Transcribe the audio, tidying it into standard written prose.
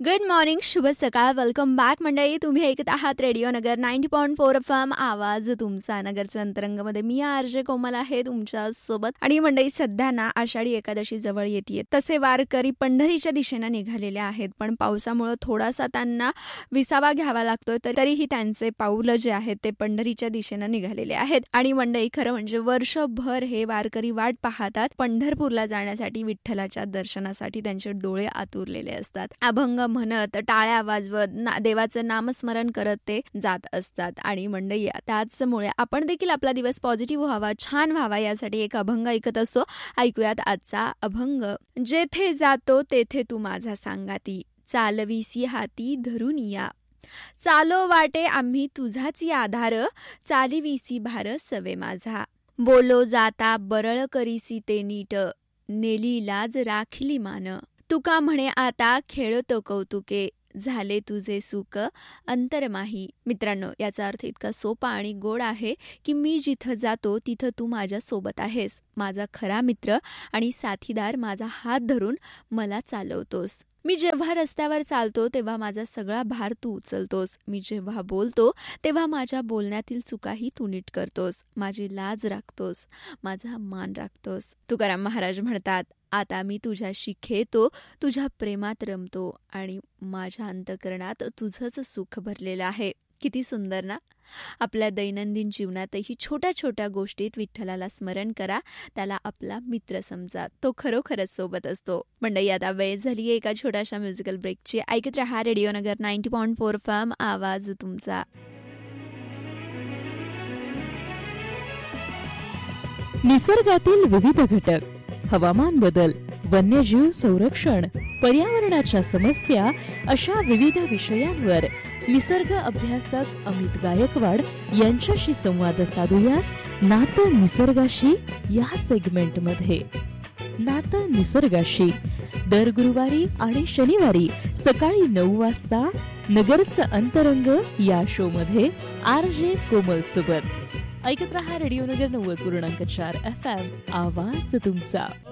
Good morning, शुभ सकाळ. Welcome back मंडळी. तुम्ही ऐकत आहात रेडिओ नगर 90.4 FM. आवाज तुमचा नगरचा अंतरंगमध्ये. मी आरजे कोमल आहे तुमच्या सोबत. आणि मंडळी, सध्या ना आषाढी एकादशी जवळ येते. तसे वारकरी पंढरीच्या दिशेने निघालेले आहेत, पण पावसामुळे थोडासा त्यांना विसावा घ्यावा लागतोय. तरीही त्यांचे पाऊल जे आहेत ते पंढरीच्या दिशेने निघालेले आहेत. आणि मंडळी, खरं म्हणजे वर्षभर हे वारकरी वाट पाहतात पंढरपूरला जाण्यासाठी, विठ्ठलाच्या दर्शनासाठी. त्यांचे डोळे आतुरलेले असतात. अभंग म्हणत, टाळ्या वाजवत, देवाचं नामस्मरण करत ते जात असतात. आणि मंडळी, त्याचमुळे आपण देखील आपला दिवस पॉझिटिव्ह व्हावा, छान व्हावा, यासाठी एक अभंग ऐकत असतो. ऐकूयात आजचा अभंग. जेथे जातो तेथे तू माझा सांगाती, चालवीसी हाती धरून या. चालो वाटे आम्ही तुझाच आधार, चालिवीसी भार सवे माझा. बोलो जाता बरळ करीसी ते नीट, नेली लाज राखली मान. तुका म्हणे आता खेळतो कौतुके, झाले तुझे सुख अंतरमाही. मित्रांनो, याचा अर्थ इतका सोपा आणि गोड आहे की मी जिथं जातो तिथं तू माझ्या सोबत आहेस, माझा खरा मित्र आणि साथीदार. माझा हात धरून मला चालवतोस. मी जेव्हा रस्त्यावर चालतो तेव्हा माझा सगळा भार तू उचलतोस. मी जेव्हा बोलतो तेव्हा माझ्या बोलण्यातील चुकाही तू नीट करतोस. माझी लाज राखतोस, माझा मान राखतोस. तुकाराम महाराज म्हणतात, आता मी तुझ्याशी खेळतो, तुझ्या प्रेमात रमतो आणि माझ्या अंतःकरणात तुझंच सुख भरलेलं आहे. किती सुंदर ना. आपल्या दैनंदिन जीवनातही छोट्या छोट्या गोष्टीत विठ्ठलाला स्मरण करा, त्याला आपला मित्र समजा. तो खरोखरच सोबत असतो. मंडळी, आता वेळ झाली आहे एका छोट्याशा म्युझिकल ब्रेकची. ऐकत रहा रेडिओ नगर 90.4 FM. आवाज तुमचा. निसर्गातील विविध घटक, हवामान बदल, वन्यजीव संरक्षण, पर्यावरणाच्या समस्या अशा विविध विषयांवर निसर्ग अभ्यासक अमित गायकवाड यांच्याशी संवाद साधूया नातं निसर्गाशी या सेगमेंटमध्ये. नातं निसर्गाशी दर गुरुवारी आणि शनिवारी सकाळी 9 वाजता नगरचं अंतरंग या शो मध्ये आरजे कोमल सोबत. ऐकत रहा रेडिओ नगर 90.4 FM. आवाज तुमचा.